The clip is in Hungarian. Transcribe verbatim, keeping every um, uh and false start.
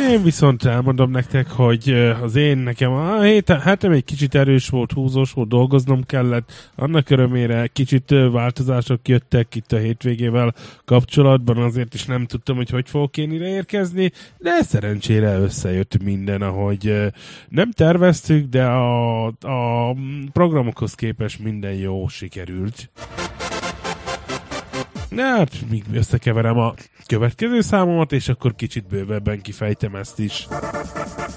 Én viszont elmondom nektek, hogy az én nekem a héten, hetem egy kicsit erős volt, húzós volt, dolgoznom kellett. Annak örömére kicsit változások jöttek itt a hétvégével kapcsolatban, azért is nem tudtam, hogy hogy fogok én ide érkezni, de szerencsére összejött minden, ahogy nem terveztük, de a, a programokhoz képest minden jó sikerült. Na hát, még összekeverem a következő számomat, és akkor kicsit bővebben kifejtem ezt is.